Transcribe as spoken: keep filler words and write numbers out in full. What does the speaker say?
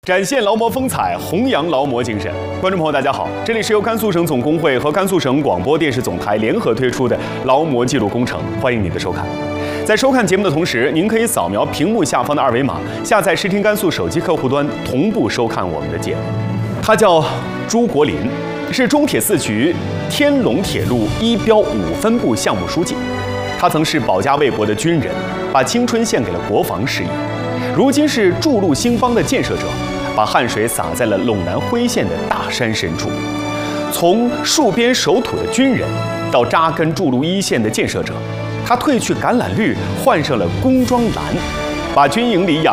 展现劳模风采，弘扬劳模精神。观众朋友，大家好，这里是由甘肃省总工会和甘肃省广播电视总台联合推出的劳模记录工程，欢迎您的收看。在收看节目的同时，您可以扫描屏幕下方的二维码，下载视听甘肃手机客户端，同步收看我们的节目。他叫朱国林，是中铁四局天龙铁路一标五分部项目书记。他曾是保家卫国的军人，把青春献给了国防事业。如今是筑路兴邦的建设者，把汗水洒在了陇南徽县的大山深处。从戍边守土的军人，到扎根筑路一线的建设者，他褪去橄榄绿，换上了工装蓝，把军营里养